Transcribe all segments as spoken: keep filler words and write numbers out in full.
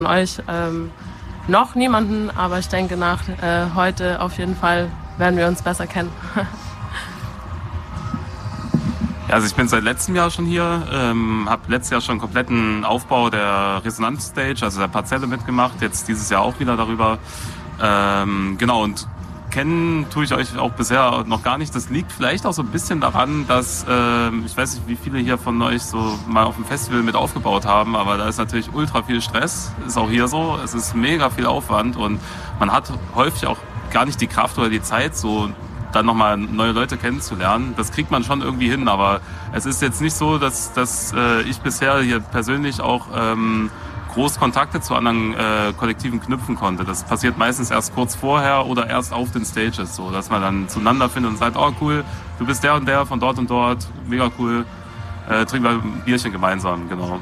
euch ähm, noch niemanden, aber ich denke, nach äh, heute auf jeden Fall werden wir uns besser kennen. Ja, also ich bin seit letztem Jahr schon hier, ähm, habe letztes Jahr schon einen kompletten Aufbau der Resonanz-Stage, also der Parzelle mitgemacht, jetzt dieses Jahr auch wieder darüber. Ähm, genau, und kennen tue ich euch auch bisher noch gar nicht. Das liegt vielleicht auch so ein bisschen daran, dass, ähm, ich weiß nicht, wie viele hier von euch so mal auf dem Festival mit aufgebaut haben, aber da ist natürlich ultra viel Stress, ist auch hier so, es ist mega viel Aufwand und man hat häufig auch gar nicht die Kraft oder die Zeit, so dann nochmal neue Leute kennenzulernen. Das kriegt man schon irgendwie hin, aber es ist jetzt nicht so, dass, dass äh, ich bisher hier persönlich auch ähm, groß Kontakte zu anderen äh, Kollektiven knüpfen konnte. Das passiert meistens erst kurz vorher oder erst auf den Stages, so dass man dann zueinander findet und sagt, oh cool, du bist der und der von dort und dort, mega cool, äh, trinken wir ein Bierchen gemeinsam, genau.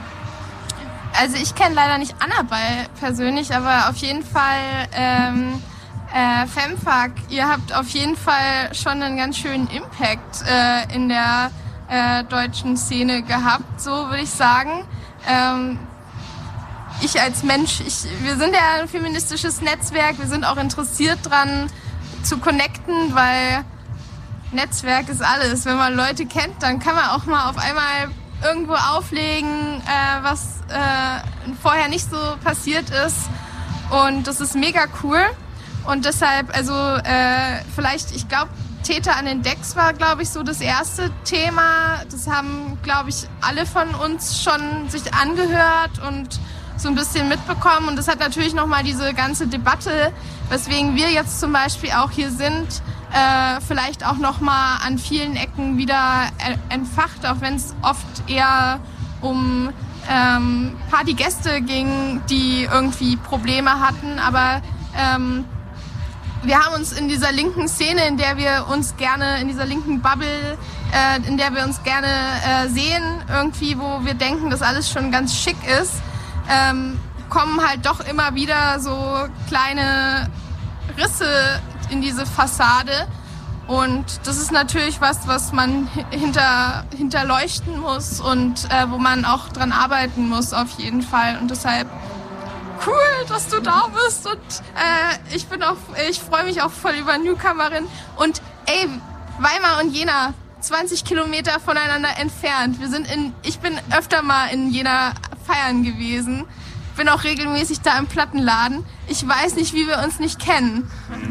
Also ich kenne leider nicht Annabelle persönlich, aber auf jeden Fall ähm, Äh, Femfuck, ihr habt auf jeden Fall schon einen ganz schönen Impact äh, in der äh, deutschen Szene gehabt, so würde ich sagen. Ähm, ich als Mensch, ich, wir sind ja ein feministisches Netzwerk, wir sind auch interessiert dran zu connecten, weil Netzwerk ist alles. Wenn man Leute kennt, dann kann man auch mal auf einmal irgendwo auflegen, äh, was äh, vorher nicht so passiert ist, und das ist mega cool. Und deshalb, also äh, vielleicht, ich glaube, Täter an den Decks war, glaube ich, so das erste Thema. Das haben, glaube ich, alle von uns schon sich angehört und so ein bisschen mitbekommen. Und das hat natürlich nochmal diese ganze Debatte, weswegen wir jetzt zum Beispiel auch hier sind, äh, vielleicht auch nochmal an vielen Ecken wieder entfacht, auch wenn es oft eher um ähm, Partygäste ging, die irgendwie Probleme hatten. Aber ähm, wir haben uns in dieser linken Szene, in der wir uns gerne, in dieser linken Bubble, äh, in der wir uns gerne äh, sehen, irgendwie, wo wir denken, dass alles schon ganz schick ist, ähm, kommen halt doch immer wieder so kleine Risse in diese Fassade. Und das ist natürlich was, was man hinter, hinterleuchten muss und äh, wo man auch dran arbeiten muss auf jeden Fall. Und deshalb cool, dass du da bist, und äh, ich bin auch, ich freue mich auch voll über Newcomerin. Und ey, Weimar und Jena, zwanzig Kilometer voneinander entfernt. Wir sind in, ich bin öfter mal in Jena feiern gewesen, bin auch regelmäßig da im Plattenladen. Ich weiß nicht, wie wir uns nicht kennen.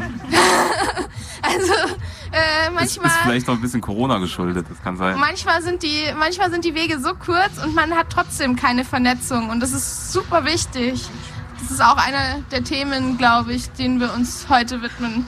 Also äh, manchmal ist, ist vielleicht noch ein bisschen Corona geschuldet, das kann sein. Manchmal sind die, manchmal sind die Wege so kurz und man hat trotzdem keine Vernetzung, und das ist super wichtig. Das ist auch einer der Themen, glaube ich, denen wir uns heute widmen.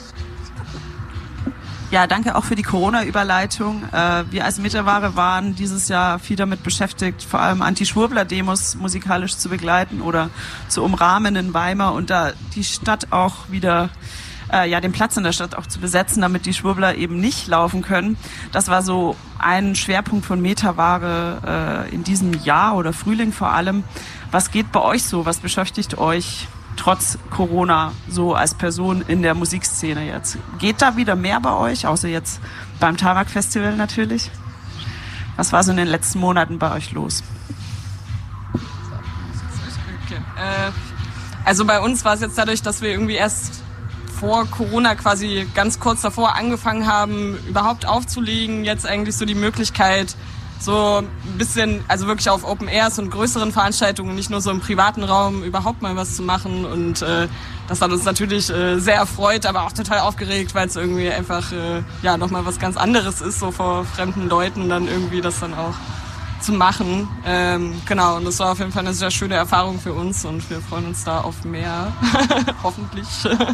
Ja, danke auch für die Corona-Überleitung. Äh, wir als Mitterware waren dieses Jahr viel damit beschäftigt, vor allem Anti-Schwurbler-Demos musikalisch zu begleiten oder zu umrahmen in Weimar und da die Stadt auch wieder, äh, ja, den Platz in der Stadt auch zu besetzen, damit die Schwurbler eben nicht laufen können. Das war so ein Schwerpunkt von Metaware äh, in diesem Jahr oder Frühling vor allem. Was geht bei euch so? Was beschäftigt euch trotz Corona so als Person in der Musikszene jetzt? Geht da wieder mehr bei euch, außer jetzt beim Tabak-Festival natürlich? Was war so in den letzten Monaten bei euch los? Okay. Äh, also bei uns war es jetzt dadurch, dass wir irgendwie erst vor Corona quasi ganz kurz davor angefangen haben, überhaupt aufzulegen, jetzt eigentlich so die Möglichkeit, so ein bisschen, also wirklich auf Open Airs und größeren Veranstaltungen, nicht nur so im privaten Raum, überhaupt mal was zu machen. Und äh, das hat uns natürlich äh, sehr erfreut, aber auch total aufgeregt, weil es irgendwie einfach äh, ja nochmal was ganz anderes ist, so vor fremden Leuten dann irgendwie das dann auch zu machen. Ähm, genau, und das war auf jeden Fall eine sehr schöne Erfahrung für uns, und wir freuen uns da auf mehr, hoffentlich.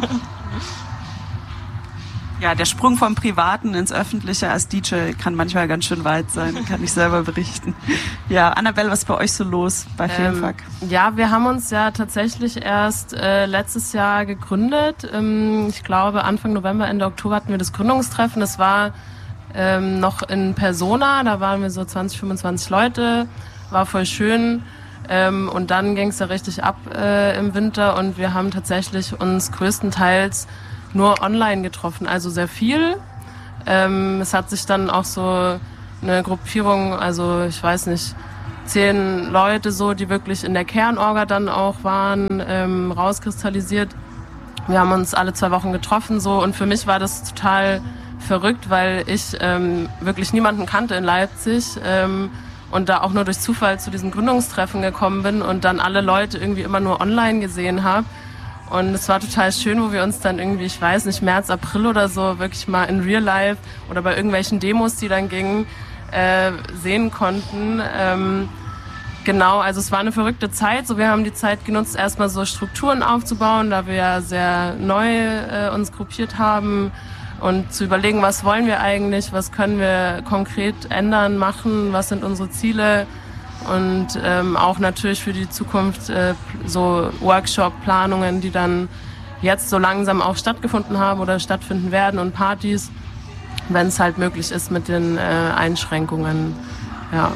Ja, der Sprung vom Privaten ins Öffentliche als D J kann manchmal ganz schön weit sein, kann ich selber berichten. Ja, Annabelle, was ist bei euch so los bei Femfuck? Ähm, ja, wir haben uns ja tatsächlich erst äh, letztes Jahr gegründet. Ähm, ich glaube, Anfang November, Ende Oktober hatten wir das Gründungstreffen. Das war ähm, noch in Persona, da waren wir so zwanzig, fünfundzwanzig Leute, war voll schön. Ähm, und dann ging es ja richtig ab äh, im Winter, und wir haben tatsächlich uns größtenteils nur online getroffen, also sehr viel. Ähm, es hat sich dann auch so eine Gruppierung, also ich weiß nicht, zehn Leute so, die wirklich in der Kernorga dann auch waren, ähm, rauskristallisiert. Wir haben uns alle zwei Wochen getroffen so und für mich war das total verrückt, weil ich ähm, wirklich niemanden kannte in Leipzig ähm, und da auch nur durch Zufall zu diesen Gründungstreffen gekommen bin und dann alle Leute irgendwie immer nur online gesehen habe. Und es war total schön, wo wir uns dann irgendwie, ich weiß nicht, März, April oder so, wirklich mal in Real Life oder bei irgendwelchen Demos, die dann gingen, äh, sehen konnten. Ähm, genau, also es war eine verrückte Zeit. So, wir haben die Zeit genutzt, erstmal so Strukturen aufzubauen, da wir ja sehr neu äh, uns gruppiert haben und zu überlegen, was wollen wir eigentlich, was können wir konkret ändern, machen, was sind unsere Ziele. Und ähm, auch natürlich für die Zukunft äh, so Workshop-Planungen, die dann jetzt so langsam auch stattgefunden haben oder stattfinden werden und Partys, wenn es halt möglich ist mit den äh, Einschränkungen. Ja.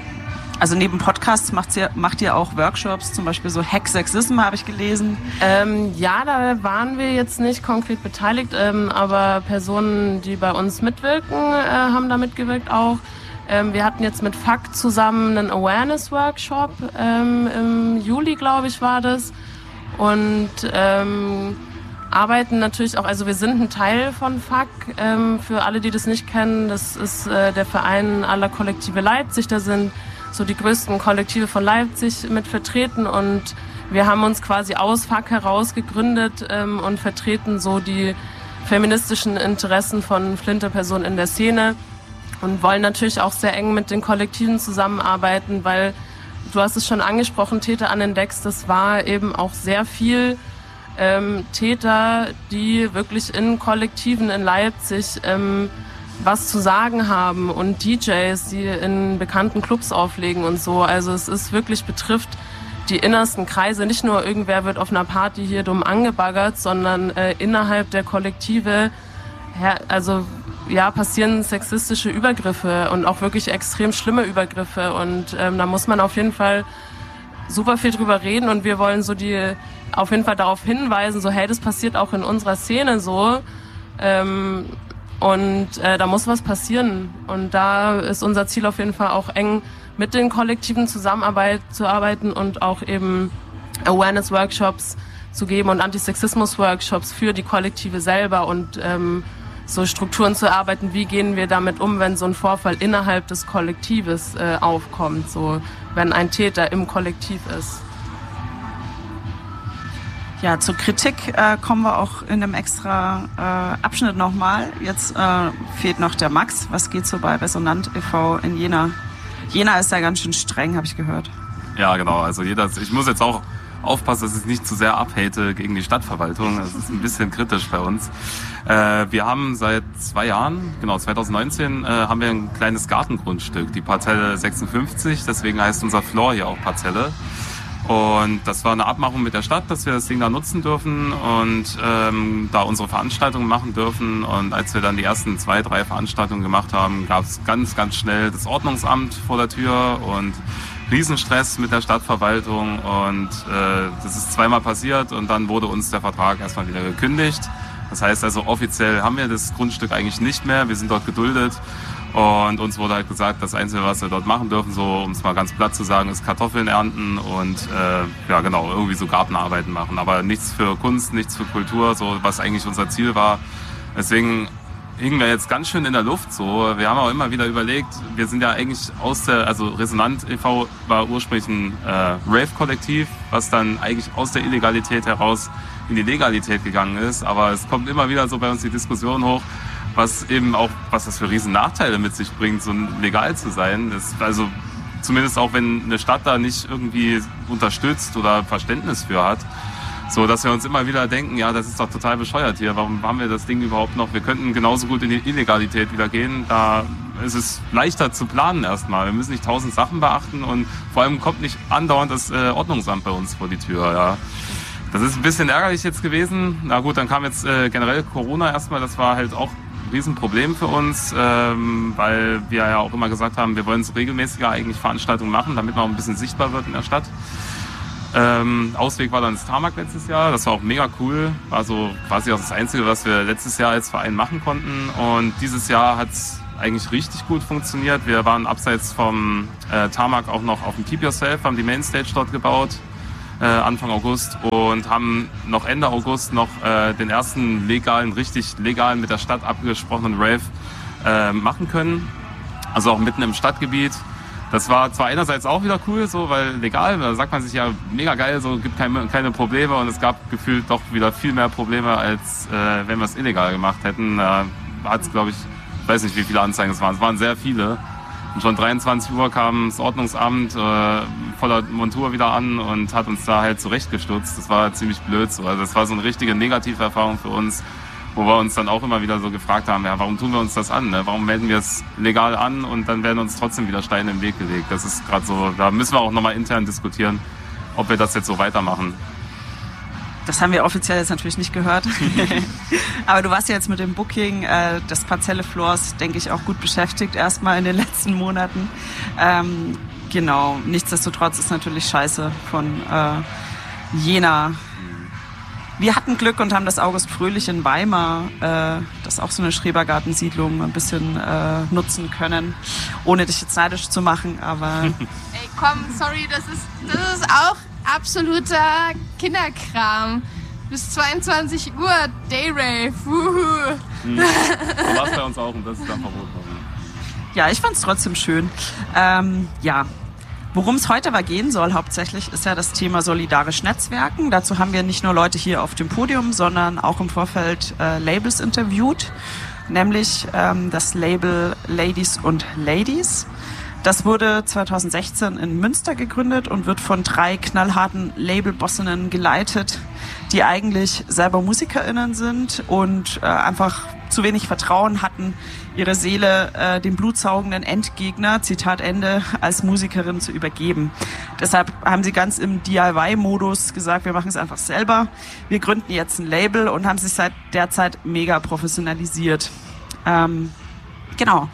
Also neben Podcasts macht ihr, macht ihr auch Workshops, zum Beispiel so Hack Sexism, habe ich gelesen. Ähm, ja, da waren wir jetzt nicht konkret beteiligt, ähm, aber Personen, die bei uns mitwirken, äh, haben da mitgewirkt auch. Ähm, wir hatten jetzt mit F A C zusammen einen Awareness-Workshop, ähm, im Juli, glaube ich, war das. Und ähm, arbeiten natürlich auch, also wir sind ein Teil von F A C, ähm, für alle, die das nicht kennen, das ist äh, der Verein aller Kollektive Leipzig, da sind so die größten Kollektive von Leipzig mit vertreten und wir haben uns quasi aus F A C heraus gegründet ähm, und vertreten so die feministischen Interessen von Flinterpersonen in der Szene. Und wollen natürlich auch sehr eng mit den Kollektiven zusammenarbeiten, weil du hast es schon angesprochen, Täter an den Decks, das war eben auch sehr viel ähm, Täter, die wirklich in Kollektiven in Leipzig ähm, was zu sagen haben und D Js, die in bekannten Clubs auflegen und so. Also es ist wirklich, betrifft die innersten Kreise. Nicht nur irgendwer wird auf einer Party hier dumm angebaggert, sondern äh, innerhalb der Kollektive, her, also ja, passieren sexistische Übergriffe und auch wirklich extrem schlimme Übergriffe und ähm, da muss man auf jeden Fall super viel drüber reden und wir wollen so die auf jeden Fall darauf hinweisen, so hey, das passiert auch in unserer Szene so ähm, und äh, da muss was passieren und da ist unser Ziel auf jeden Fall auch eng mit den Kollektiven Zusammenarbeit zu arbeiten und auch eben Awareness-Workshops zu geben und Antisexismus-Workshops für die Kollektive selber und ähm, so Strukturen zu erarbeiten, wie gehen wir damit um, wenn so ein Vorfall innerhalb des Kollektives äh, aufkommt, so wenn ein Täter im Kollektiv ist. Ja, zur Kritik äh, kommen wir auch in einem extra äh, Abschnitt nochmal. Jetzt äh, fehlt noch der Max. Was geht so bei Resonant e V in Jena? Jena ist ja ganz schön streng, habe ich gehört. Ja, genau. Also jeder, ich muss jetzt auch aufpassen, dass ich nicht zu sehr abhate gegen die Stadtverwaltung. Das ist ein bisschen kritisch bei uns. Äh, wir haben seit zwei Jahren, genau zwanzig neunzehn, äh, haben wir ein kleines Gartengrundstück, die Parzelle sechsundfünfzig. Deswegen heißt unser Floor hier auch Parzelle. Und das war eine Abmachung mit der Stadt, dass wir das Ding da nutzen dürfen und ähm, da unsere Veranstaltungen machen dürfen. Und als wir dann die ersten zwei, drei Veranstaltungen gemacht haben, gab es ganz, ganz schnell das Ordnungsamt vor der Tür und Riesenstress mit der Stadtverwaltung. Und äh, das ist zweimal passiert und dann wurde uns der Vertrag erstmal wieder gekündigt. Das heißt also, offiziell haben wir das Grundstück eigentlich nicht mehr. Wir sind dort geduldet. Und uns wurde halt gesagt, das Einzige, was wir dort machen dürfen, so um es mal ganz platt zu sagen, ist Kartoffeln ernten und äh, ja genau, irgendwie so Gartenarbeiten machen. Aber nichts für Kunst, nichts für Kultur, so was eigentlich unser Ziel war. Deswegen hingen wir jetzt ganz schön in der Luft. So, wir haben auch immer wieder überlegt, wir sind ja eigentlich aus der, also Resonant e V war ursprünglich ein äh, Rave-Kollektiv, was dann eigentlich aus der Illegalität heraus in die Legalität gegangen ist. Aber es kommt immer wieder so bei uns die Diskussion hoch, was eben auch, was das für riesen Nachteile mit sich bringt, so legal zu sein. Das, also zumindest auch, wenn eine Stadt da nicht irgendwie unterstützt oder Verständnis für hat. So, dass wir uns immer wieder denken, ja, das ist doch total bescheuert hier. Warum haben wir das Ding überhaupt noch? Wir könnten genauso gut in die Illegalität wieder gehen. Da ist es leichter zu planen erstmal. Wir müssen nicht tausend Sachen beachten und vor allem kommt nicht andauernd das äh, Ordnungsamt bei uns vor die Tür, ja. Das ist ein bisschen ärgerlich jetzt gewesen. Na gut, dann kam jetzt äh, generell Corona erstmal. Das war halt auch Riesenproblem für uns, ähm, weil wir ja auch immer gesagt haben, wir wollen so regelmäßiger eigentlich Veranstaltungen machen, damit man auch ein bisschen sichtbar wird in der Stadt. Ähm, Ausweg war dann das Tarmac letztes Jahr, das war auch mega cool, war so quasi auch das Einzige, was wir letztes Jahr als Verein machen konnten und dieses Jahr hat es eigentlich richtig gut funktioniert. Wir waren abseits vom äh, Tarmac auch noch auf dem Keep Yourself, haben die Mainstage dort gebaut, äh, Anfang August, und haben noch Ende August noch äh, den ersten legalen, richtig legalen, mit der Stadt abgesprochenen Rave äh, machen können. Also auch mitten im Stadtgebiet. Das war zwar einerseits auch wieder cool, so, weil legal, da sagt man sich ja mega geil, so, gibt keine, keine Probleme, und es gab gefühlt doch wieder viel mehr Probleme, als äh, wenn wir es illegal gemacht hätten. Da hat es, glaube ich, ich weiß nicht, wie viele Anzeigen es waren. Es waren sehr viele. Und schon dreiundzwanzig Uhr kam das Ordnungsamt äh, voller Montur wieder an und hat uns da halt zurechtgestutzt. Das war ziemlich blöd so. Also das war so eine richtige Negativerfahrung für uns, wo wir uns dann auch immer wieder so gefragt haben, ja, warum tun wir uns das an? Ne? Warum melden wir es legal an und dann werden uns trotzdem wieder Steine im Weg gelegt? Das ist gerade so, da müssen wir auch nochmal intern diskutieren, ob wir das jetzt so weitermachen. Das haben wir offiziell jetzt natürlich nicht gehört. Aber du warst ja jetzt mit dem Booking äh, des Parzelle Floors, denke ich, auch gut beschäftigt, erstmal in den letzten Monaten. Ähm, genau, nichtsdestotrotz ist natürlich scheiße von äh, Jena. Wir hatten Glück und haben das August Fröhlich in Weimar, äh, das ist auch so eine Schrebergartensiedlung, ein bisschen äh, nutzen können, ohne dich jetzt neidisch zu machen, aber... Ey, komm, sorry, das ist, das ist auch absoluter Kinderkram. Bis zweiundzwanzig Uhr, Dayrave, wuhu. Hm. So war es bei uns auch, und das ist dann verboten worden. Ja, ich fand es trotzdem schön. Ähm, ja, worum es heute aber gehen soll hauptsächlich, ist ja das Thema solidarisch Netzwerken. Dazu haben wir nicht nur Leute hier auf dem Podium, sondern auch im Vorfeld äh, Labels interviewt, nämlich ähm, das Label Ladies und Ladies. Das wurde zweitausendsechzehn in Münster gegründet und wird von drei knallharten Labelbossinnen geleitet, die eigentlich selber MusikerInnen sind und äh, einfach zu wenig Vertrauen hatten, ihre Seele äh, dem blutsaugenden Endgegner, Zitat Ende, als Musikerin zu übergeben. Deshalb haben sie ganz im D I Y-Modus gesagt, wir machen es einfach selber. Wir gründen jetzt ein Label und haben sich seit der Zeit mega professionalisiert. Ähm, genau.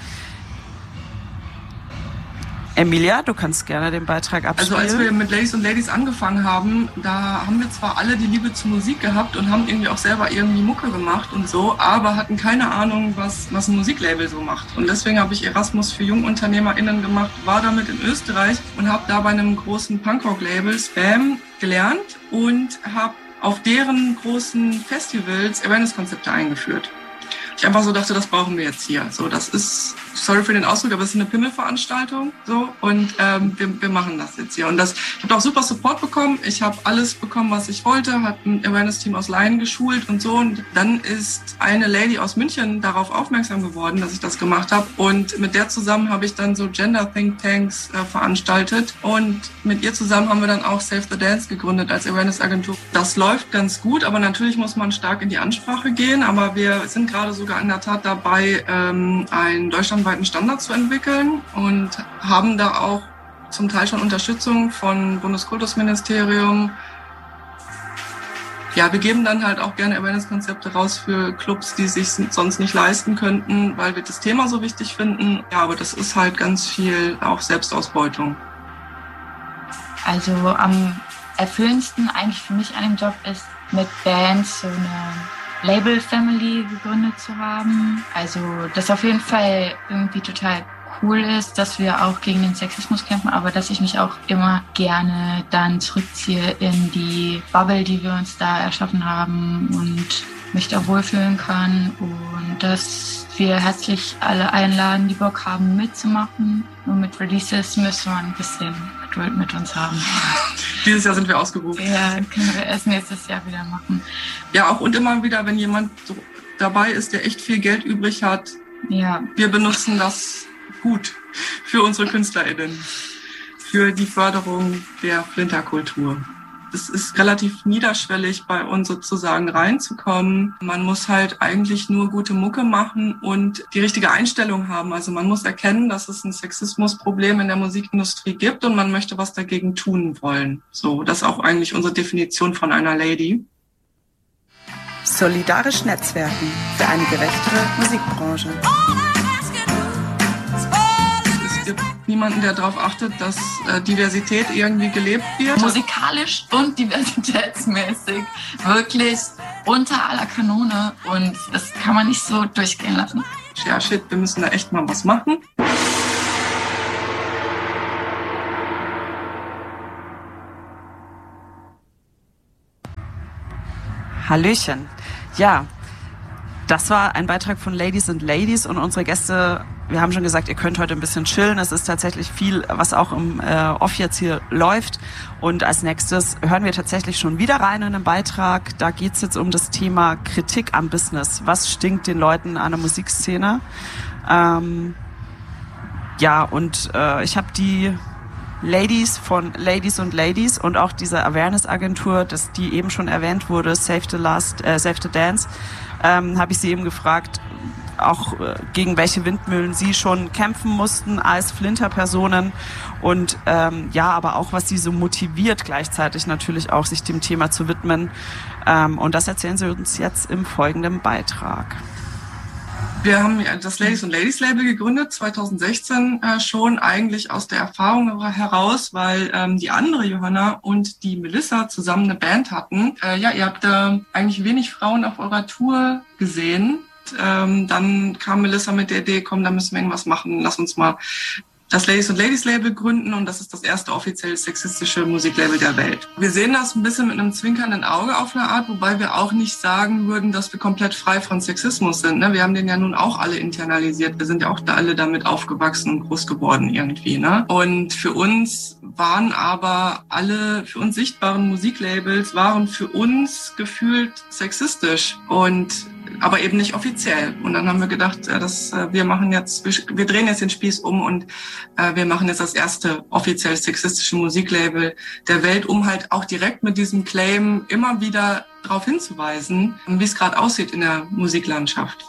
Emilia, du kannst gerne den Beitrag abspielen. Also als wir mit Ladies und Ladies angefangen haben, da haben wir zwar alle die Liebe zur Musik gehabt und haben irgendwie auch selber irgendwie Mucke gemacht und so, aber hatten keine Ahnung, was, was ein Musiklabel so macht. Und deswegen habe ich Erasmus für JungunternehmerInnen gemacht, war damit in Österreich und habe da bei einem großen Punkrock-Label, Spam, gelernt und habe auf deren großen Festivals Awareness-Konzepte eingeführt. Ich einfach so dachte, das brauchen wir jetzt hier. So, das ist, sorry für den Ausdruck, aber es ist eine Pimmelveranstaltung, so, und ähm, wir, wir machen das jetzt hier. Und das, ich habe auch super Support bekommen. Ich habe alles bekommen, was ich wollte, habe ein Awareness-Team aus Laien geschult und so. Und dann ist eine Lady aus München darauf aufmerksam geworden, dass ich das gemacht habe. Und mit der zusammen habe ich dann so Gender-Think-Tanks äh, veranstaltet. Und mit ihr zusammen haben wir dann auch Save the Dance gegründet als Awareness-Agentur. Das läuft ganz gut, aber natürlich muss man stark in die Ansprache gehen. Aber wir sind gerade so in der Tat dabei, ähm, einen deutschlandweiten Standard zu entwickeln und haben da auch zum Teil schon Unterstützung von Bundeskultusministerium. Ja, wir geben dann halt auch gerne Awareness-Konzepte raus für Clubs, die sich sonst nicht leisten könnten, weil wir das Thema so wichtig finden. Ja, aber das ist halt ganz viel auch Selbstausbeutung. Also am erfüllendsten eigentlich für mich an dem Job ist, mit Bands so eine Label-Family gegründet zu haben. Also das auf jeden Fall irgendwie total cool ist, dass wir auch gegen den Sexismus kämpfen, aber dass ich mich auch immer gerne dann zurückziehe in die Bubble, die wir uns da erschaffen haben und mich da wohlfühlen kann, und dass wir herzlich alle einladen, die Bock haben mitzumachen. Nur mit Releases müssen wir ein bisschen Geduld mit uns haben. Dieses Jahr sind wir ausgebucht. Ja, können wir erst nächstes Jahr wieder machen. Ja, auch und immer wieder, wenn jemand so dabei ist, der echt viel Geld übrig hat, ja. Wir benutzen das gut für unsere KünstlerInnen, für die Förderung der Flinterkultur. Es ist relativ niederschwellig, bei uns sozusagen reinzukommen. Man muss halt eigentlich nur gute Mucke machen und die richtige Einstellung haben. Also man muss erkennen, dass es ein Sexismusproblem in der Musikindustrie gibt und man möchte was dagegen tun wollen. So, das ist auch eigentlich unsere Definition von einer Lady. Solidarisch Netzwerken für eine gerechtere Musikbranche. Es gibt niemanden, der darauf achtet, dass äh, Diversität irgendwie gelebt wird. Musikalisch und diversitätsmäßig wirklich unter aller Kanone, und das kann man nicht so durchgehen lassen. ja shit, wir müssen da echt mal was machen. Hallöchen. Ja, das war ein Beitrag von Ladies and Ladies und unsere Gäste, wir haben schon gesagt, ihr könnt heute ein bisschen chillen. Es ist tatsächlich viel, was auch im äh, Off jetzt hier läuft. Und als nächstes hören wir tatsächlich schon wieder rein in einen Beitrag. Da geht's jetzt um das Thema Kritik am Business. Was stinkt den Leuten an der Musikszene? Ähm, ja, und äh, ich habe die Ladies von Ladies und Ladies und auch dieser Awareness-Agentur, das die eben schon erwähnt wurde, Save the Last, äh, Save the Dance, ähm, habe ich sie eben gefragt, auch äh, gegen welche Windmühlen sie schon kämpfen mussten als Flinter-Personen und ähm, ja, aber auch was sie so motiviert gleichzeitig natürlich auch, sich dem Thema zu widmen. Ähm, und das erzählen sie uns jetzt im folgenden Beitrag. Wir haben das Ladies und Ladies Label gegründet, zwanzig sechzehn äh, schon, eigentlich aus der Erfahrung heraus, weil ähm, die andere Johanna und die Melissa zusammen eine Band hatten. Äh, ja, ihr habt äh, eigentlich wenig Frauen auf eurer Tour gesehen. Ähm, dann kam Melissa mit der Idee, komm, da müssen wir irgendwas machen, lass uns mal das Ladies und Ladies Label gründen und das ist das erste offiziell sexistische Musiklabel der Welt. Wir sehen das ein bisschen mit einem zwinkernden Auge auf eine Art, wobei wir auch nicht sagen würden, dass wir komplett frei von Sexismus sind. Ne? Wir haben den ja nun auch alle internalisiert. Wir sind ja auch da alle damit aufgewachsen und groß geworden irgendwie. Ne? Und für uns waren aber alle, für uns sichtbaren Musiklabels waren für uns gefühlt sexistisch und aber eben nicht offiziell. Und dann haben wir gedacht, dass wir machen jetzt, wir drehen jetzt den Spieß um und wir machen jetzt das erste offiziell sexistische Musiklabel der Welt, um halt auch direkt mit diesem Claim immer wieder darauf hinzuweisen, wie es gerade aussieht in der Musiklandschaft.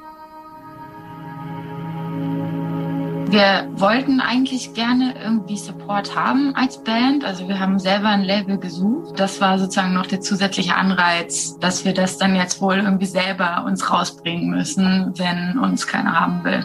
Wir wollten eigentlich gerne irgendwie Support haben als Band. Also wir haben selber ein Label gesucht. Das war sozusagen noch der zusätzliche Anreiz, dass wir das dann jetzt wohl irgendwie selber uns rausbringen müssen, wenn uns keiner haben will.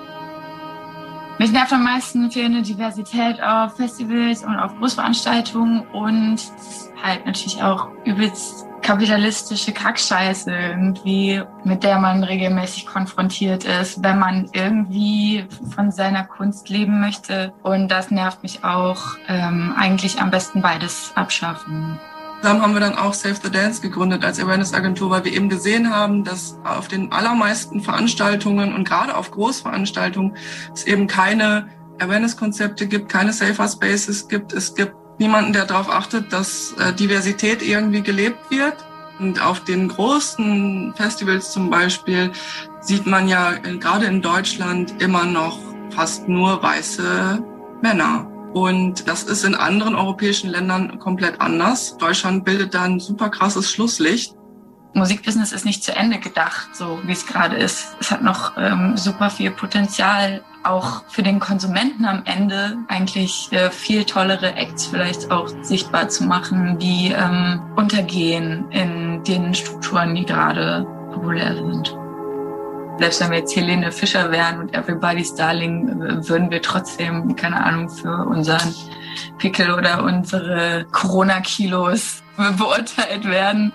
Mich nervt am meisten fehlende Diversität auf Festivals und auf Großveranstaltungen und halt natürlich auch übelst kapitalistische Kackscheiße irgendwie, mit der man regelmäßig konfrontiert ist, wenn man irgendwie von seiner Kunst leben möchte. Und das nervt mich auch. Ähm, eigentlich am besten beides abschaffen. Zusammen haben wir dann auch Save the Dance gegründet als Awareness-Agentur, weil wir eben gesehen haben, dass auf den allermeisten Veranstaltungen und gerade auf Großveranstaltungen es eben keine Awareness-Konzepte gibt, keine Safer Spaces gibt. Es gibt niemanden, der darauf achtet, dass äh, Diversität irgendwie gelebt wird. Und auf den großen Festivals zum Beispiel sieht man ja äh, gerade in Deutschland immer noch fast nur weiße Männer. Und das ist in anderen europäischen Ländern komplett anders. Deutschland bildet da ein super krasses Schlusslicht. Musikbusiness ist nicht zu Ende gedacht, so wie es gerade ist. Es hat noch ähm, super viel Potenzial, auch für den Konsumenten am Ende eigentlich äh, viel tollere Acts vielleicht auch sichtbar zu machen, die ähm, untergehen in den Strukturen, die gerade populär sind. Selbst wenn wir jetzt Helene Fischer wären und Everybody's Darling, äh, würden wir trotzdem, keine Ahnung, für unseren Pickel oder unsere Corona-Kilos beurteilt werden.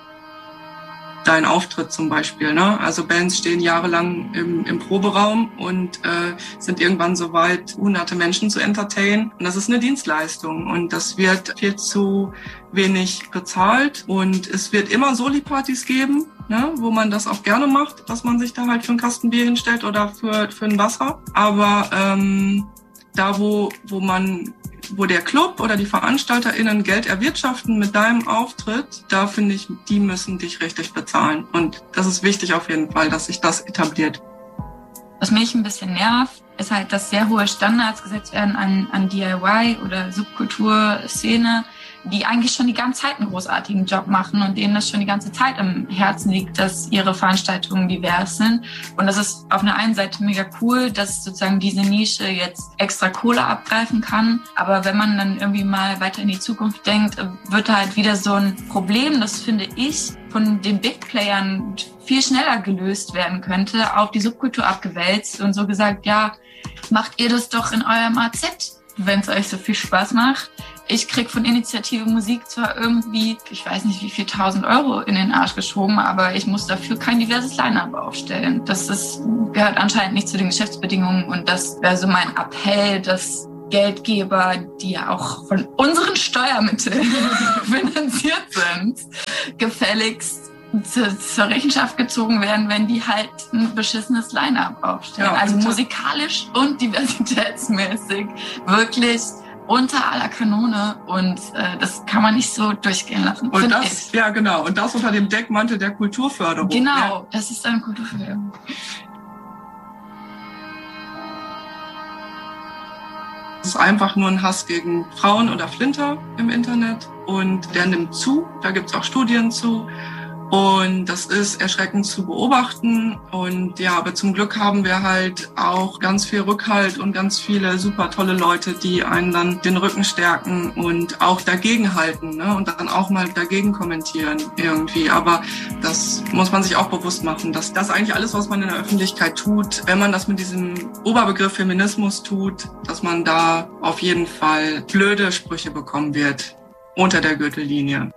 Dein Auftritt zum Beispiel, ne? Also Bands stehen jahrelang im, im Proberaum und äh, sind irgendwann so weit, hunderte Menschen zu entertainen. Und das ist eine Dienstleistung und das wird viel zu wenig bezahlt. Und es wird immer Soli-Partys geben, ne? Wo man das auch gerne macht, dass man sich da halt für einen Kasten Bier hinstellt oder für, für ein Wasser. Aber ähm, da, wo, wo man wo der Club oder die VeranstalterInnen Geld erwirtschaften mit deinem Auftritt, da finde ich, die müssen dich richtig bezahlen. Und das ist wichtig auf jeden Fall, dass sich das etabliert. Was mich ein bisschen nervt, ist halt, dass sehr hohe Standards gesetzt werden an, an D I Y oder Subkulturszene, die eigentlich schon die ganze Zeit einen großartigen Job machen und denen das schon die ganze Zeit im Herzen liegt, dass ihre Veranstaltungen divers sind. Und das ist auf einer einen Seite mega cool, dass sozusagen diese Nische jetzt extra Kohle abgreifen kann. Aber wenn man dann irgendwie mal weiter in die Zukunft denkt, wird halt wieder so ein Problem, das finde ich, von den Big Playern viel schneller gelöst werden könnte, auf die Subkultur abgewälzt und so gesagt, ja, macht ihr das doch in eurem A Z, wenn es euch so viel Spaß macht. ich krieg von Initiative Musik zwar irgendwie, ich weiß nicht wie viel tausend Euro in den Arsch geschoben, aber ich muss dafür kein diverses Line-Up aufstellen. Das ist, gehört anscheinend nicht zu den Geschäftsbedingungen und das wäre so mein Appell, dass Geldgeber, die ja auch von unseren Steuermitteln finanziert sind, gefälligst zu, zur Rechenschaft gezogen werden, wenn die halt ein beschissenes Line-Up aufstellen. Ja, also musikalisch und diversitätsmäßig wirklich unter aller Kanone und äh, das kann man nicht so durchgehen lassen. Und das, ich. ja genau, und das unter dem Deckmantel der Kulturförderung. Genau, ja. Das ist eine Kulturförderung. Es ist einfach nur ein Hass gegen Frauen oder Flinter im Internet und der nimmt zu, da gibt es auch Studien zu. Und das ist erschreckend zu beobachten. Und ja, aber zum Glück haben wir halt auch ganz viel Rückhalt und ganz viele super tolle Leute, die einen dann den Rücken stärken und auch dagegen halten, ne? Und dann auch mal dagegen kommentieren irgendwie. Aber das muss man sich auch bewusst machen, dass das eigentlich alles, was man in der Öffentlichkeit tut, wenn man das mit diesem Oberbegriff Feminismus tut, dass man da auf jeden Fall blöde Sprüche bekommen wird unter der Gürtellinie.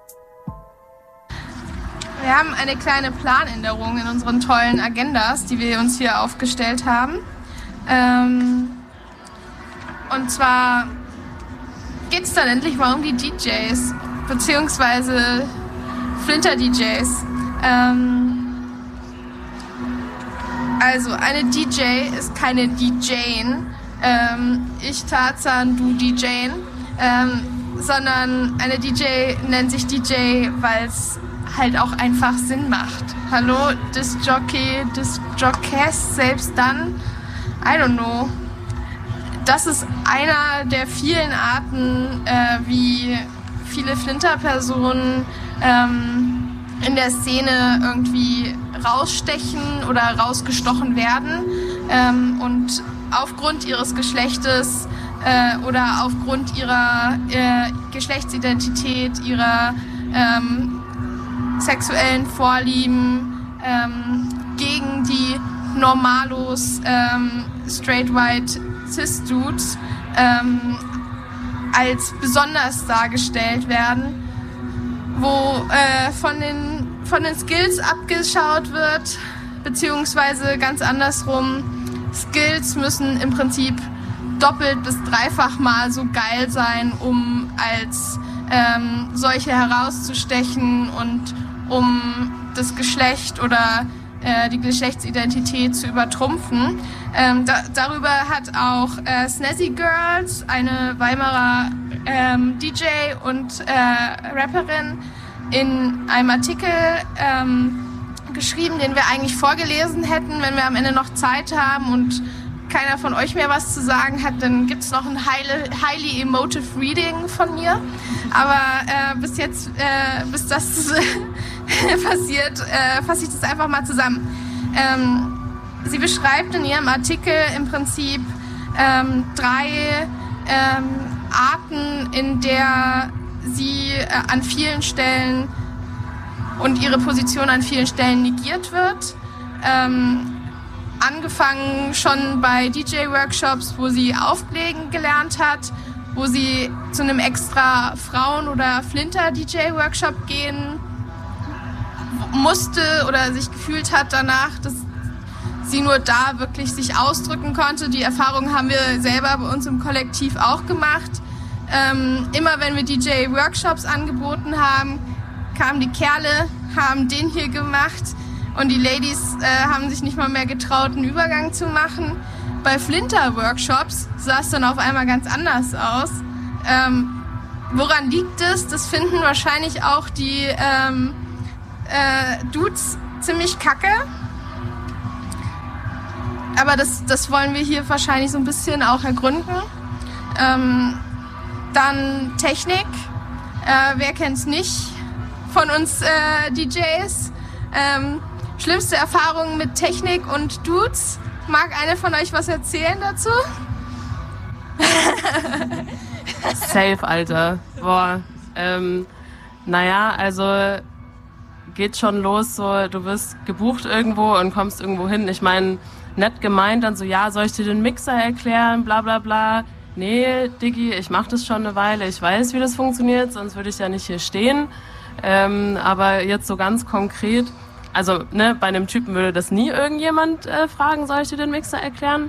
Wir haben eine kleine Planänderung in unseren tollen Agendas, die wir uns hier aufgestellt haben. Ähm, und zwar geht es dann endlich mal um die D Js, beziehungsweise Flinter-D Js. Ähm, also eine D J ist keine D Jin, ähm, ich Tarzan, du D Jin, ähm, sondern eine D J nennt sich D J, weil es halt auch einfach Sinn macht. Hallo, Disc Jockey, Disc Jockeys, selbst dann, I don't know. Das ist einer der vielen Arten, äh, wie viele Flinter-Personen ähm, in der Szene irgendwie rausstechen oder rausgestochen werden ähm, und aufgrund ihres Geschlechtes äh, oder aufgrund ihrer äh, Geschlechtsidentität, ihrer ähm, sexuellen Vorlieben ähm, gegen die Normalos, ähm, straight white cis Dudes ähm, als besonders dargestellt werden, wo äh, von den von den Skills abgeschaut wird, beziehungsweise ganz andersrum, Skills müssen im Prinzip doppelt bis dreifach mal so geil sein, um als ähm, solche herauszustechen und um das Geschlecht oder äh, die Geschlechtsidentität zu übertrumpfen. Ähm, da, darüber hat auch äh, Snazzy Girls, eine Weimarer ähm, D J und äh, Rapperin, in einem Artikel ähm, geschrieben, den wir eigentlich vorgelesen hätten, wenn wir am Ende noch Zeit haben und keiner von euch mehr was zu sagen hat, dann gibt's noch ein highly, highly emotive Reading von mir. Aber äh, bis jetzt, äh, bis das passiert, äh, fasse ich das einfach mal zusammen. Ähm, sie beschreibt in ihrem Artikel im Prinzip ähm, drei ähm, Arten, in der sie äh, an vielen Stellen und ihre Position an vielen Stellen negiert wird. Ähm, angefangen schon bei D J-Workshops, wo sie auflegen gelernt hat, wo sie zu einem extra Frauen- oder Flinter-D J-Workshop gehen musste oder sich gefühlt hat danach, dass sie nur da wirklich sich ausdrücken konnte. Die Erfahrung haben wir selber bei uns im Kollektiv auch gemacht. Ähm, immer wenn wir D J-Workshops angeboten haben, kamen die Kerle, haben den hier gemacht und die Ladies äh, haben sich nicht mal mehr getraut, einen Übergang zu machen. Bei Flinter-Workshops sah es dann auf einmal ganz anders aus. Ähm, woran liegt es? Das finden wahrscheinlich auch die ähm, äh, Dudes ziemlich kacke. Aber das, das wollen wir hier wahrscheinlich so ein bisschen auch ergründen. Ähm, dann Technik. Äh, wer kennt's nicht von uns äh, D Js? Ähm, schlimmste Erfahrungen mit Technik und Dudes. Mag eine von euch was erzählen dazu? Safe, Alter. Boah. Ähm, naja, also geht schon los, so du wirst gebucht irgendwo und kommst irgendwo hin. Ich meine, nett gemeint, dann so, ja, soll ich dir den Mixer erklären, bla bla bla. nee, Diggi, ich mache das schon eine Weile, ich weiß, wie das funktioniert, sonst würde ich ja nicht hier stehen. Ähm, aber jetzt so ganz konkret, also ne, bei einem Typen würde das nie irgendjemand äh, fragen, soll ich dir den Mixer erklären?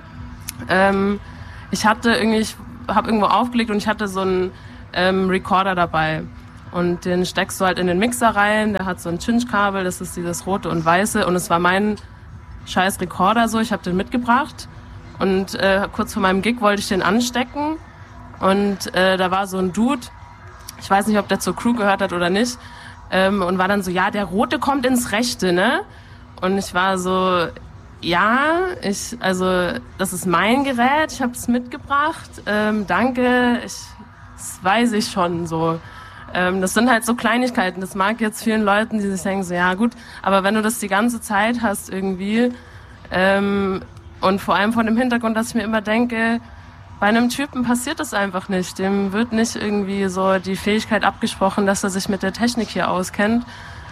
Ähm, ich hatte irgendwie, ich habe irgendwo aufgelegt und ich hatte so einen ähm, Recorder dabei. Und den steckst du halt in den Mixer rein, der hat so ein Cinch-Kabel, das ist dieses rote und weiße. Und es war mein scheiß Recorder so, ich habe den mitgebracht. Und äh, kurz vor meinem Gig wollte ich den anstecken. Und äh, da war so ein Dude, ich weiß nicht, ob der zur Crew gehört hat oder nicht, ähm, und war dann so, ja, der rote kommt ins Rechte, ne? Und ich war so, ja, ich, also das ist mein Gerät, ich habe es mitgebracht, ähm, danke, ich, das weiß ich schon so. Ähm, das sind halt so Kleinigkeiten, das mag jetzt vielen Leuten, die sich denken, so ja gut, aber wenn du das die ganze Zeit hast irgendwie, ähm, und vor allem von dem Hintergrund, dass ich mir immer denke, bei einem Typen passiert das einfach nicht, dem wird nicht irgendwie so die Fähigkeit abgesprochen, dass er sich mit der Technik hier auskennt.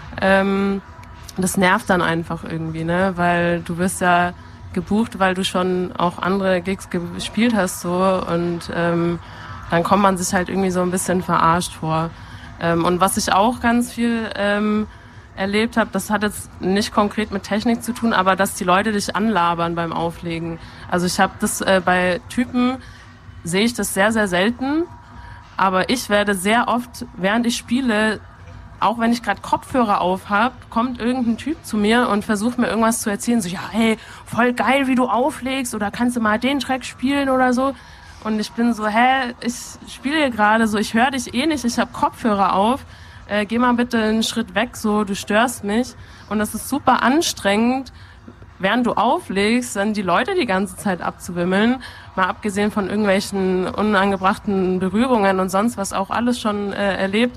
Ähm, das nervt dann einfach irgendwie, ne, weil du wirst ja gebucht, weil du schon auch andere Gigs gespielt hast so und ähm, dann kommt man sich halt irgendwie so ein bisschen verarscht vor. Ähm, und was ich auch ganz viel ähm, erlebt habe, das hat jetzt nicht konkret mit Technik zu tun, aber dass die Leute dich anlabern beim Auflegen. Also ich habe das äh, bei Typen, sehe ich das sehr, sehr selten, aber ich werde sehr oft, während ich spiele, auch wenn ich gerade Kopfhörer auf habe, kommt irgendein Typ zu mir und versucht mir irgendwas zu erzählen, so ja, hey, voll geil, wie du auflegst oder kannst du mal den Track spielen oder so. Und ich bin so, hä, ich spiele hier gerade so, ich höre dich eh nicht, ich habe Kopfhörer auf, äh, geh mal bitte einen Schritt weg, so, du störst mich. Und das ist super anstrengend, während du auflegst, dann die Leute die ganze Zeit abzuwimmeln, mal abgesehen von irgendwelchen unangebrachten Berührungen und sonst was auch alles schon äh, erlebt.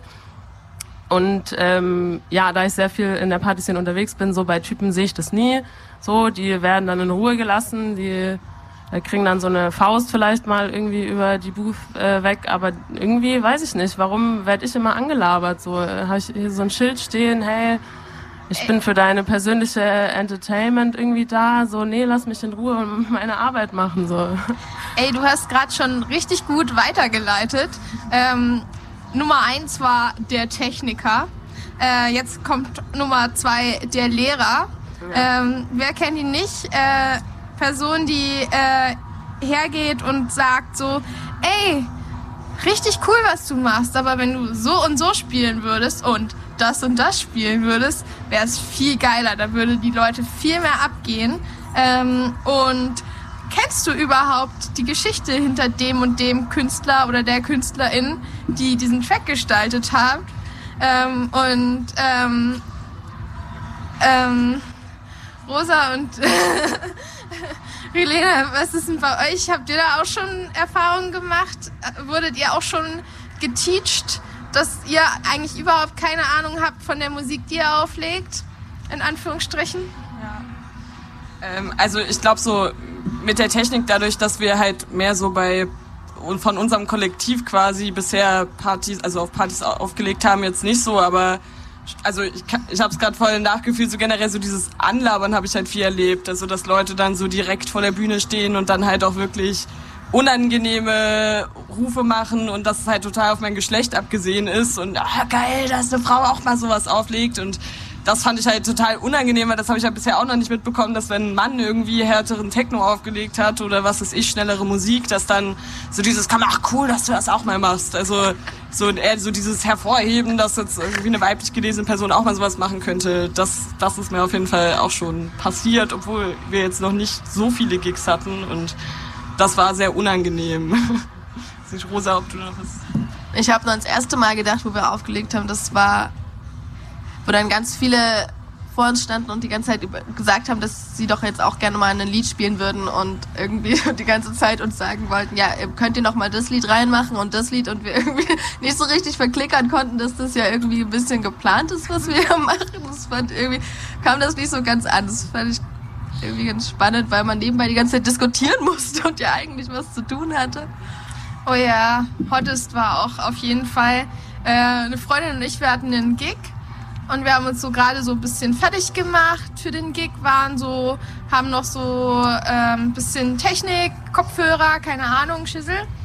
Und ähm, ja, da ich sehr viel in der Partyszene unterwegs bin, so bei Typen sehe ich das nie. So, die werden dann in Ruhe gelassen, die äh, kriegen dann so eine Faust vielleicht mal irgendwie über die Booth äh, weg, aber irgendwie weiß ich nicht, warum werde ich immer angelabert? So, äh, habe ich hier so ein Schild stehen, hey, ich bin für deine persönliche Entertainment irgendwie da, so, nee, lass mich in Ruhe und meine Arbeit machen, so. Ey, du hast gerade schon richtig gut weitergeleitet. Ähm, Nummer eins war der Techniker. Äh, jetzt kommt Nummer zwei der Lehrer. Ähm, wer kennt ihn nicht? Äh, Person, die äh, hergeht und sagt so, ey, richtig cool, was du machst, aber wenn du so und so spielen würdest und das und das spielen würdest, wäre es viel geiler. Da würde die Leute viel mehr abgehen. Ähm, und kennst du überhaupt die Geschichte hinter dem und dem Künstler oder der Künstlerin, die diesen Track gestaltet hat? Ähm, und ähm, ähm, Rosa und Rilena, was ist denn bei euch? Habt ihr da auch schon Erfahrungen gemacht? Wurdet ihr auch schon geteacht, dass ihr eigentlich überhaupt keine Ahnung habt von der Musik, die ihr auflegt? In Anführungsstrichen? Ja. Ähm, also ich glaube so mit der Technik, dadurch, dass wir halt mehr so bei und von unserem Kollektiv quasi bisher Partys, also auf Partys aufgelegt haben, jetzt nicht so, aber also ich, ich habe es gerade voll nachgefühlt, so generell so dieses Anlabern habe ich halt viel erlebt, also dass Leute dann so direkt vor der Bühne stehen und dann halt auch wirklich unangenehme Rufe machen und dass es halt total auf mein Geschlecht abgesehen ist und ah, geil, dass eine Frau auch mal sowas auflegt und das fand ich halt total unangenehm, weil das habe ich halt bisher auch noch nicht mitbekommen, dass wenn ein Mann irgendwie härteren Techno aufgelegt hat oder was weiß ich, schnellere Musik, dass dann so dieses, komm, ach cool, dass du das auch mal machst. Also so eher so dieses Hervorheben, dass jetzt irgendwie eine weiblich gelesene Person auch mal sowas machen könnte, das, das ist mir auf jeden Fall auch schon passiert, obwohl wir jetzt noch nicht so viele Gigs hatten und das war sehr unangenehm. Ist Rosa, ob du noch was... Ich habe nur das erste Mal gedacht, wo wir aufgelegt haben, das war, wo dann ganz viele vor uns standen und die ganze Zeit gesagt haben, dass sie doch jetzt auch gerne mal ein Lied spielen würden und irgendwie die ganze Zeit uns sagen wollten, ja, könnt ihr noch mal das Lied reinmachen und das Lied und wir irgendwie nicht so richtig verklickern konnten, dass das ja irgendwie ein bisschen geplant ist, was wir hier machen. Das fand irgendwie, kam das nicht so ganz an. Das fand ich irgendwie ganz spannend, weil man nebenbei die ganze Zeit diskutieren musste und ja eigentlich was zu tun hatte. Oh ja, Hottest war auch auf jeden Fall. Äh, eine Freundin und ich, wir hatten einen Gig und wir haben uns so gerade so ein bisschen fertig gemacht für den Gig, waren so, haben noch so ein ähm, bisschen Technik, Kopfhörer, keine Ahnung, Schüssel.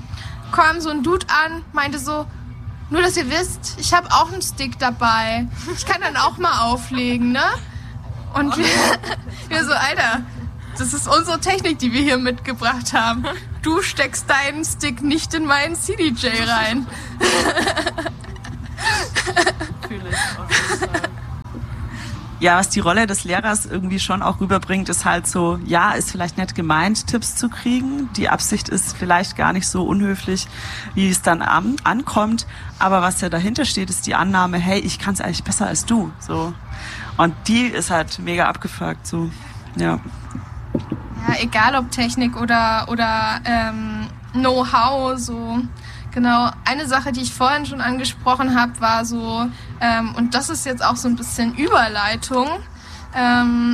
kam so ein Dude an, meinte so, nur dass ihr wisst, ich habe auch einen Stick dabei. Ich kann dann auch mal auflegen, ne? Und wir, wir so, Alter, das ist unsere Technik, die wir hier mitgebracht haben. Du steckst deinen Stick nicht in meinen C D J rein. Natürlich, auf jeden Fall. Ja, was die Rolle des Lehrers irgendwie schon auch rüberbringt, ist halt so, ja, ist vielleicht nett gemeint, Tipps zu kriegen. Die Absicht ist vielleicht gar nicht so unhöflich, wie es dann an, ankommt. Aber was ja dahinter steht, ist die Annahme, hey, ich kann es eigentlich besser als du. So. Und die ist halt mega abgefuckt. So. Ja. Ja, egal ob Technik oder, oder ähm, Know-how, so. Genau, eine Sache, die ich vorhin schon angesprochen habe, war so, ähm, und das ist jetzt auch so ein bisschen Überleitung, ähm,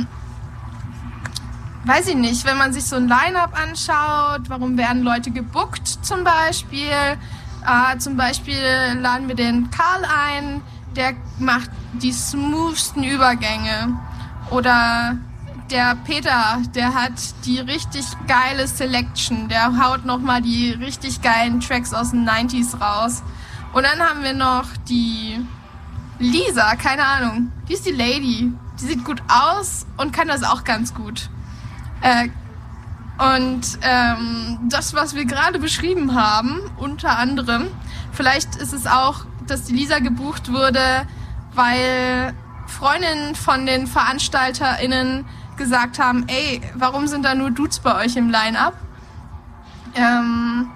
weiß ich nicht, wenn man sich so ein Line-Up anschaut, warum werden Leute gebuckt zum Beispiel, äh, zum Beispiel laden wir den Karl ein, der macht die smoothsten Übergänge, oder der Peter, der hat die richtig geile Selection. Der haut nochmal die richtig geilen Tracks aus den neunziger raus. Und dann haben wir noch die Lisa, keine Ahnung. Die ist die Lady. Die sieht gut aus und kann das auch ganz gut. Äh, und ähm, das, was wir gerade beschrieben haben, unter anderem, vielleicht ist es auch, dass die Lisa gebucht wurde, weil Freundinnen von den VeranstalterInnen gesagt haben, ey, warum sind da nur Dudes bei euch im Line-Up? Ähm,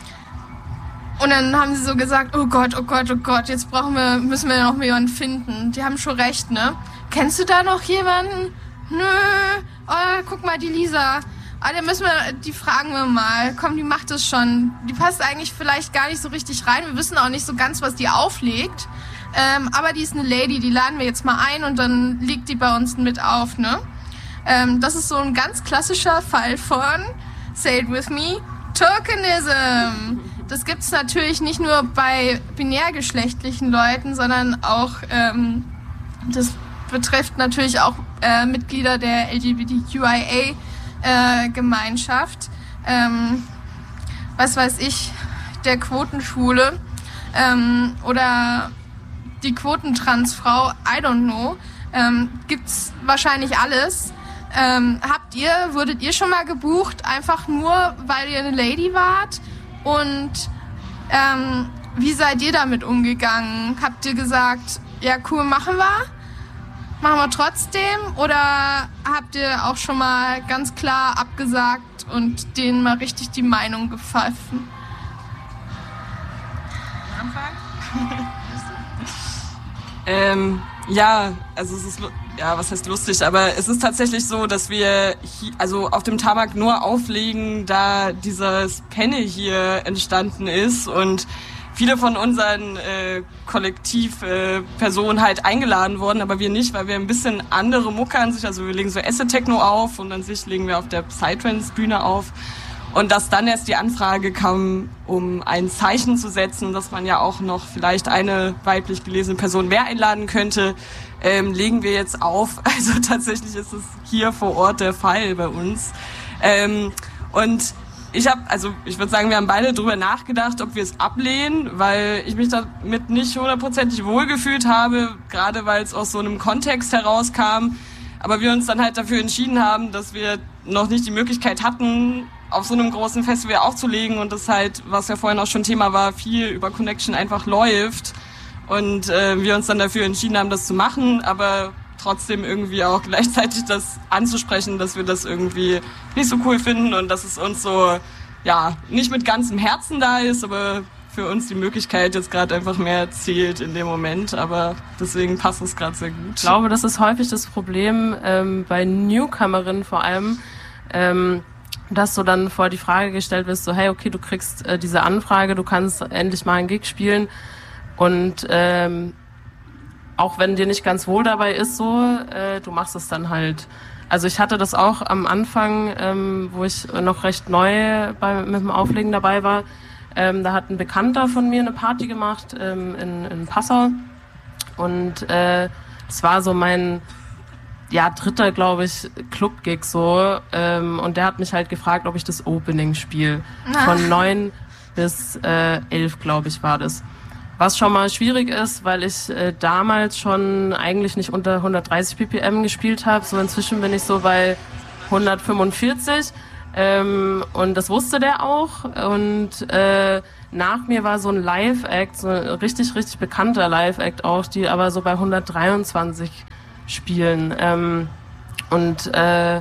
und dann haben sie so gesagt, oh Gott, oh Gott, oh Gott, jetzt brauchen wir, müssen wir noch jemanden finden. Die haben schon recht, ne? Kennst du da noch jemanden? Nö, oh, guck mal, die Lisa. Ah, dann müssen wir, die fragen wir mal. Komm, die macht das schon. Die passt eigentlich vielleicht gar nicht so richtig rein. Wir wissen auch nicht so ganz, was die auflegt. Ähm, aber die ist eine Lady, die laden wir jetzt mal ein und dann legt die bei uns mit auf, ne? Ähm, das ist so ein ganz klassischer Fall von, say it with me, Tokenism. Das gibt es natürlich nicht nur bei binärgeschlechtlichen Leuten, sondern auch, ähm, das betrifft natürlich auch äh, Mitglieder der L G B T Q I A-Gemeinschaft. Äh, ähm, was weiß ich, der Quotenschwule ähm, oder die Quotentransfrau, I don't know. Ähm, gibt's wahrscheinlich alles. Ähm, habt ihr, wurdet ihr schon mal gebucht, einfach nur, weil ihr eine Lady wart? Und ähm, wie seid ihr damit umgegangen? Habt ihr gesagt, ja cool, machen wir? Machen wir trotzdem? Oder habt ihr auch schon mal ganz klar abgesagt und denen mal richtig die Meinung gepfiffen? Anfang? ähm, ja, also es ist... Ja, was heißt lustig, aber es ist tatsächlich so, dass wir hier, also auf dem Tarmac nur auflegen, da dieses Panel hier entstanden ist und viele von unseren äh, Kollektivpersonen äh, halt eingeladen wurden, aber wir nicht, weil wir ein bisschen andere Mucke an sich, also wir legen so Acid-Techno auf und an sich legen wir auf der Psytrance-Bühne auf. Und dass dann erst die Anfrage kam, um ein Zeichen zu setzen, dass man ja auch noch vielleicht eine weiblich gelesene Person mehr einladen könnte, ähm, legen wir jetzt auf. Also tatsächlich ist es hier vor Ort der Fall bei uns. Ähm, und ich habe, also ich würde sagen, wir haben beide drüber nachgedacht, ob wir es ablehnen, weil ich mich damit nicht hundertprozentig wohlgefühlt habe, gerade weil es aus so einem Kontext herauskam. Aber wir uns dann halt dafür entschieden haben, dass wir noch nicht die Möglichkeit hatten, auf so einem großen Festival aufzulegen und das halt, was ja vorhin auch schon Thema war, viel über Connection einfach läuft und äh, wir uns dann dafür entschieden haben, das zu machen, aber trotzdem irgendwie auch gleichzeitig das anzusprechen, dass wir das irgendwie nicht so cool finden und dass es uns so, ja, nicht mit ganzem Herzen da ist, aber für uns die Möglichkeit jetzt gerade einfach mehr zählt in dem Moment, aber deswegen passt es gerade sehr gut. Ich glaube, das ist häufig das Problem ähm, bei Newcomerinnen vor allem, ähm, dass du dann vor die Frage gestellt wirst, so hey, okay, du kriegst äh, diese Anfrage, du kannst endlich mal einen Gig spielen und ähm, auch wenn dir nicht ganz wohl dabei ist, so, äh, du machst es dann halt. Also ich hatte das auch am Anfang, ähm, wo ich noch recht neu bei, mit dem Auflegen dabei war, ähm, da hat ein Bekannter von mir eine Party gemacht ähm, in, in Passau und äh, das war so mein ja, dritter, glaube ich, Club-Gig so. Ähm, und der hat mich halt gefragt, ob ich das Opening spiele. Von neun, bis äh, elf, glaube ich, war das. Was schon mal schwierig ist, weil ich äh, damals schon eigentlich nicht unter hundertdreißig B P M gespielt habe. So inzwischen bin ich so bei hundertfünfundvierzig. Ähm, und das wusste der auch. Und äh, nach mir war so ein Live-Act, so ein richtig, richtig bekannter Live-Act auch, die aber so bei hundertdreiundzwanzig spielen. Ähm, und äh,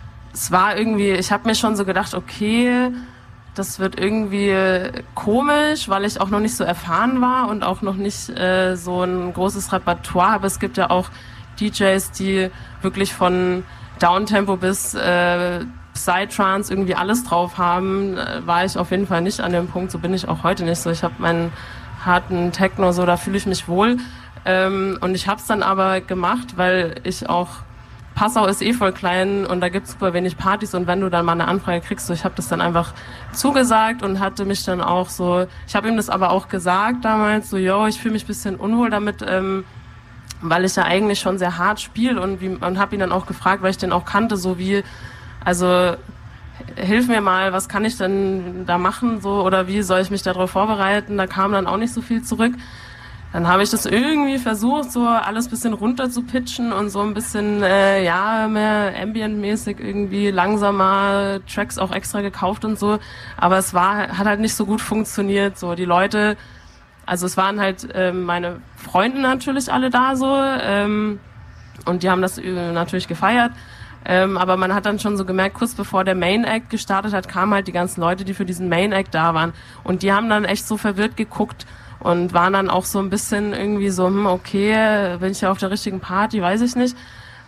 es war irgendwie, ich habe mir schon so gedacht, okay, das wird irgendwie komisch, weil ich auch noch nicht so erfahren war und auch noch nicht äh, so ein großes Repertoire habe. Es gibt ja auch D Js, die wirklich von Downtempo bis äh, Psytrance irgendwie alles drauf haben. Äh, war ich auf jeden Fall nicht an dem Punkt, so bin ich auch heute nicht so. Ich habe meinen harten Techno, so da fühle ich mich wohl. Ähm, und ich habe es dann aber gemacht, weil ich auch Passau ist eh voll klein und da gibt's super wenig Partys und wenn du dann mal eine Anfrage kriegst, so ich habe das dann einfach zugesagt und hatte mich dann auch so, ich habe ihm das aber auch gesagt damals, so yo, ich fühle mich ein bisschen unwohl damit, ähm, weil ich ja eigentlich schon sehr hart spiele und, wie, und habe ihn dann auch gefragt, weil ich den auch kannte, so wie, also hilf mir mal, was kann ich denn da machen so oder wie soll ich mich darauf vorbereiten, da kam dann auch nicht so viel zurück. Dann habe ich das irgendwie versucht, so alles ein bisschen runter zu pitchen und so ein bisschen, äh, ja, mehr Ambient-mäßig irgendwie langsamer, Tracks auch extra gekauft und so. Aber es war, hat halt nicht so gut funktioniert, so. Die Leute, also es waren halt äh, meine Freunde natürlich alle da, so, ähm, und die haben das äh, natürlich gefeiert. Ähm, aber man hat dann schon so gemerkt, kurz bevor der Main Act gestartet hat, kamen halt die ganzen Leute, die für diesen Main Act da waren. Und die haben dann echt so verwirrt geguckt, und waren dann auch so ein bisschen irgendwie so, hm, okay, bin ich ja auf der richtigen Party, weiß ich nicht.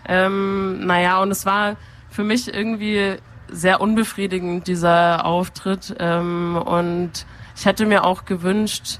Ähm, naja, und es war für mich irgendwie sehr unbefriedigend, dieser Auftritt. Ähm, und ich hätte mir auch gewünscht,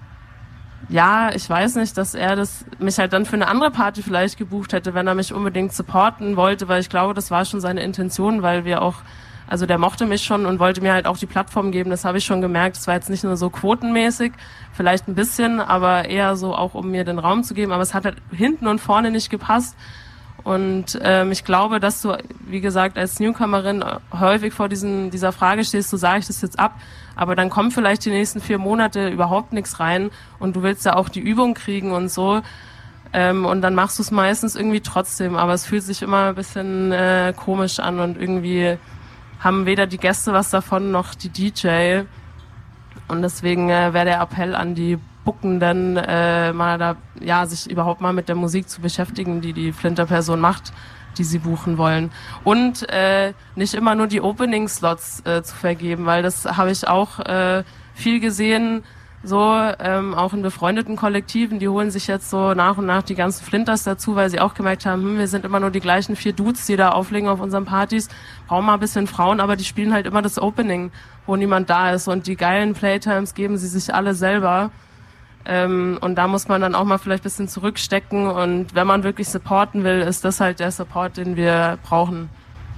ja, ich weiß nicht, dass er das mich halt dann für eine andere Party vielleicht gebucht hätte, wenn er mich unbedingt supporten wollte, weil ich glaube, das war schon seine Intention, weil wir auch, also der mochte mich schon und wollte mir halt auch die Plattform geben, das habe ich schon gemerkt. Es war jetzt nicht nur so quotenmäßig, vielleicht ein bisschen, aber eher so auch, um mir den Raum zu geben. Aber es hat halt hinten und vorne nicht gepasst. Und ähm, ich glaube, dass du, wie gesagt, als Newcomerin häufig vor diesen, dieser Frage stehst, so sage ich das jetzt ab, aber dann kommt vielleicht die nächsten vier Monate überhaupt nichts rein und du willst ja auch die Übung kriegen und so. Ähm, und dann machst du es meistens irgendwie trotzdem, aber es fühlt sich immer ein bisschen äh, komisch an und irgendwie haben weder die Gäste was davon, noch die D J. Und deswegen äh, wäre der Appell an die Bookenden, äh, mal da, ja, sich überhaupt mal mit der Musik zu beschäftigen, die die Flinter-Person macht, die sie buchen wollen. Und äh, nicht immer nur die Opening-Slots äh, zu vergeben, weil das habe ich auch äh, viel gesehen, so ähm, auch in befreundeten Kollektiven, die holen sich jetzt so nach und nach die ganzen Flinters dazu, weil sie auch gemerkt haben, hm, wir sind immer nur die gleichen vier Dudes, die da auflegen auf unseren Partys, brauchen mal ein bisschen Frauen, aber die spielen halt immer das Opening, wo niemand da ist und die geilen Playtimes geben sie sich alle selber. Ähm, und da muss man dann auch mal vielleicht ein bisschen zurückstecken und wenn man wirklich supporten will, ist das halt der Support, den wir brauchen.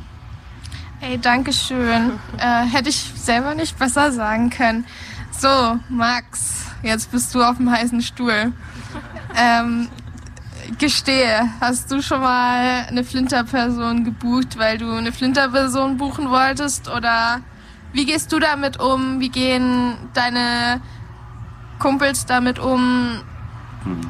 Ey, danke schön. äh, hätte ich selber nicht besser sagen können. So, Max, jetzt bist du auf dem heißen Stuhl. Ähm, gestehe, hast du schon mal eine Flinter-Person gebucht, weil du eine Flinter-Person buchen wolltest? Oder wie gehst du damit um? Wie gehen deine Kumpels damit um? Hm.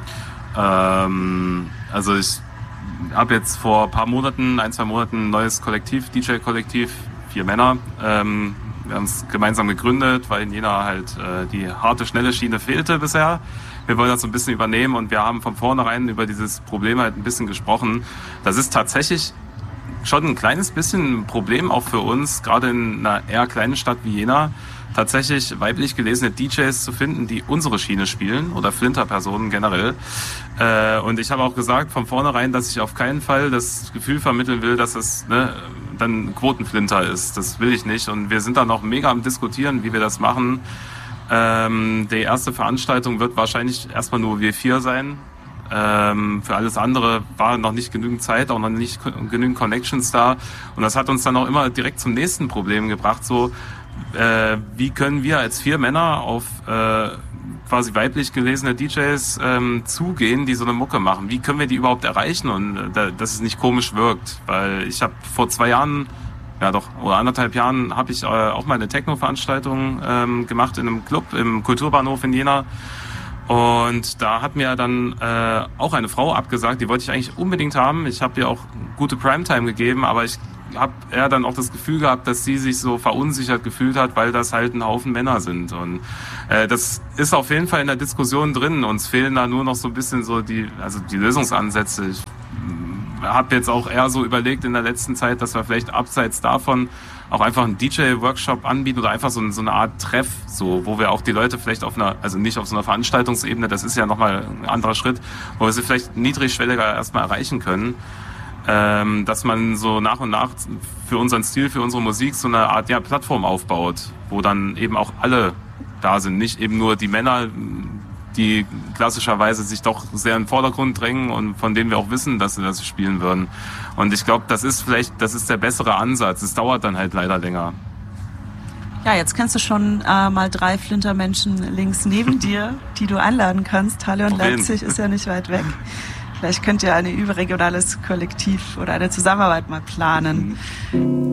Ähm, also ich habe jetzt vor ein paar Monaten, ein, zwei Monaten ein neues Kollektiv, D J-Kollektiv, vier Männer. Ähm, wir haben es gemeinsam gegründet, weil in Jena halt äh, die harte, schnelle Schiene fehlte bisher. Wir wollen das so ein bisschen übernehmen und wir haben von vornherein über dieses Problem halt ein bisschen gesprochen. Das ist tatsächlich schon ein kleines bisschen ein Problem auch für uns, gerade in einer eher kleinen Stadt wie Jena, tatsächlich weiblich gelesene D Js zu finden, die unsere Schiene spielen oder Flinter-Personen generell. Äh, und ich habe auch gesagt von vornherein, dass ich auf keinen Fall das Gefühl vermitteln will, dass es ne, dann Quotenflinter ist. Das will ich nicht. Und wir sind da noch mega am Diskutieren, wie wir das machen. Ähm, die erste Veranstaltung wird wahrscheinlich erstmal nur wir vier sein. Ähm, für alles andere war noch nicht genügend Zeit, auch noch nicht genügend Connections da. Und das hat uns dann auch immer direkt zum nächsten Problem gebracht. So, äh, wie können wir als vier Männer auf äh, quasi weiblich gelesene D Js ähm, zugehen, die so eine Mucke machen? Wie können wir die überhaupt erreichen und äh, dass es nicht komisch wirkt? Weil ich habe vor zwei Jahren ja doch, oder anderthalb Jahren habe ich äh, auch mal eine Techno-Veranstaltung ähm, gemacht in einem Club im Kulturbahnhof in Jena. Und da hat mir dann äh, auch eine Frau abgesagt, die wollte ich eigentlich unbedingt haben. Ich habe ihr auch gute Primetime gegeben, aber ich habe eher dann auch das Gefühl gehabt, dass sie sich so verunsichert gefühlt hat, weil das halt ein Haufen Männer sind. Und äh, das ist auf jeden Fall in der Diskussion drin. Uns fehlen da nur noch so ein bisschen so die, also die Lösungsansätze. Ich habe jetzt auch eher so überlegt in der letzten Zeit, dass wir vielleicht abseits davon auch einfach einen D J-Workshop anbieten oder einfach so, so eine Art Treff, so, wo wir auch die Leute vielleicht auf einer, also nicht auf so einer Veranstaltungsebene, das ist ja nochmal ein anderer Schritt, wo wir sie vielleicht niedrigschwelliger erstmal erreichen können, ähm, dass man so nach und nach für unseren Stil, für unsere Musik so eine Art ja, Plattform aufbaut, wo dann eben auch alle da sind, nicht eben nur die Männer, die klassischerweise sich doch sehr in den Vordergrund drängen und von denen wir auch wissen, dass sie das spielen würden. Und ich glaube, das ist vielleicht, das ist der bessere Ansatz. Es dauert dann halt leider länger. Ja, jetzt kennst du schon äh, mal drei Flintermenschen links neben dir, die du einladen kannst. Halle und Leipzig ist ja nicht weit weg. Vielleicht könnt ihr ein überregionales Kollektiv oder eine Zusammenarbeit mal planen.